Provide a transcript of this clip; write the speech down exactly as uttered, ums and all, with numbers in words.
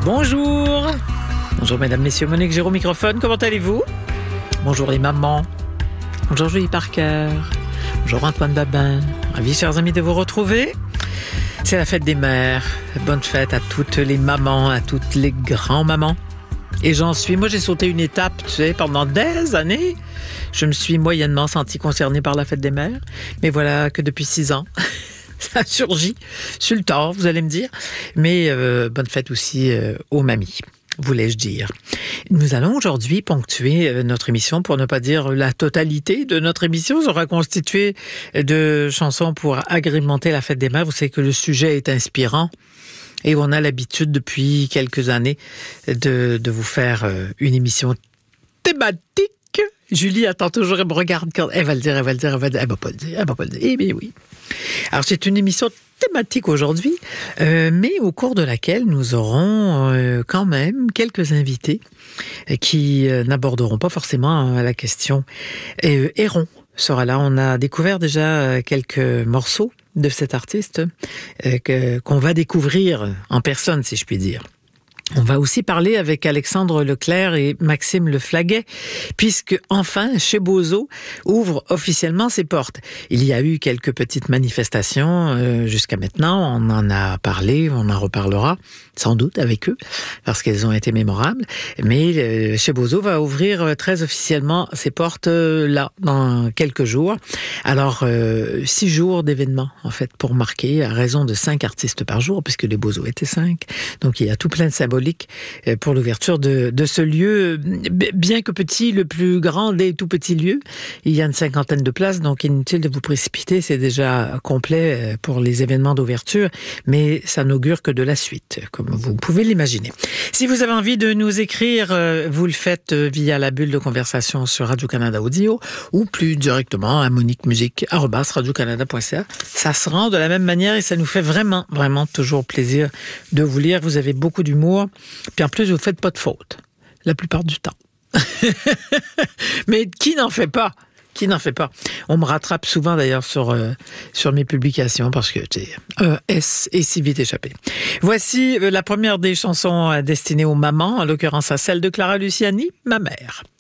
Bonjour. Bonjour mesdames, messieurs, Monique Géraud, microphone, comment allez-vous? Bonjour les mamans. Bonjour Julie Parker. Bonjour Antoine Babin. Ravi, chers amis, de vous retrouver. C'est la fête des mères. Bonne fête à toutes les mamans, à toutes les grands-mamans. Et j'en suis, moi j'ai sauté une étape, tu sais, pendant des années. Je me suis moyennement sentie concernée par la fête des mères. Mais voilà que depuis six ans, ça a surgi sur le tard, vous allez me dire. Mais euh, bonne fête aussi euh, aux mamies, voulais-je dire. Nous allons aujourd'hui ponctuer euh, notre émission, pour ne pas dire la totalité de notre émission sera constituée de chansons pour agrémenter la fête des mères. Vous savez que le sujet est inspirant. Et on a l'habitude depuis quelques années de, de vous faire une émission thématique. Julie attend toujours, elle me regarde quand elle va le dire, elle va le dire, elle va le dire, elle va pas le dire, elle va pas le dire. Eh bien oui. Alors c'est une émission thématique aujourd'hui, euh, mais au cours de laquelle nous aurons euh, quand même quelques invités qui euh, n'aborderont pas forcément euh, la question. Euh, Héron sera là. On a découvert déjà quelques morceaux de cet artiste euh, que, qu'on va découvrir en personne, si je puis dire. On va aussi parler avec Alexandre Leclerc et Maxime Leflaguet, puisque enfin, Chez Bozo ouvre officiellement ses portes. Il y a eu quelques petites manifestations euh, jusqu'à maintenant, on en a parlé, on en reparlera sans doute avec eux, parce qu'elles ont été mémorables, mais euh, Chez Bozo va ouvrir très officiellement ses portes euh, là, dans quelques jours. Alors, euh, six jours d'événements, en fait, pour marquer, à raison de cinq artistes par jour, puisque les Bozo étaient cinq, donc il y a tout plein de symboles pour l'ouverture de, de ce lieu, bien que petit, le plus grand des tout petits lieux. Il y a une cinquantaine de places, donc inutile de vous précipiter, c'est déjà complet pour les événements d'ouverture, mais ça n'augure que de la suite, comme vous pouvez l'imaginer. Si vous avez envie de nous écrire, vous le faites via la bulle de conversation sur Radio-Canada Audio ou plus directement à moniquemusique arobase radiocanada point c a. Ça se rend de la même manière et ça nous fait vraiment, vraiment toujours plaisir de vous lire. Vous avez beaucoup d'humour. Puis en plus, vous ne faites pas de faute, la plupart du temps. Mais qui n'en fait pas? Qui n'en fait pas? On me rattrape souvent d'ailleurs sur, euh, sur mes publications parce que tu sais, un S est si vite échappé. Voici euh, la première des chansons euh, destinées aux mamans, en l'occurrence à celle de Clara Luciani, Ma mère.